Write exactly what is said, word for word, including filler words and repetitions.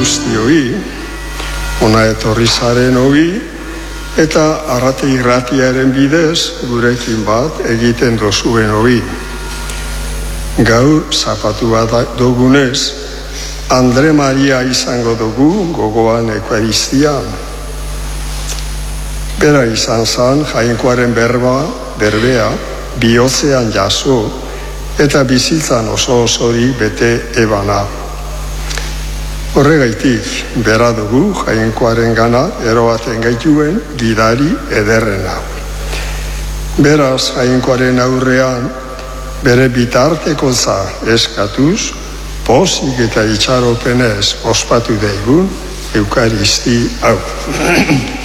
guztioi, ona etorri zaren hobi, eta arrate irratiaren bidez gurekin bat egiten dozuen hobi. Gaur zapatu bat dugunez, Andre Maria izango dugu gogoan Eukaristia. Bera izan zan Jainkoaren berba, berbea, bihotzean jaso, eta bizitzan oso osori bete ebana. Horregaitik, bera dugu Jainkoaren gana eroaten gaituen gidari ederrena. Beraz, Jainkoaren aurrean, bere bitartekoza eskatuz, pozik eta itxaropenez ospatu daigun Eukaristi hau.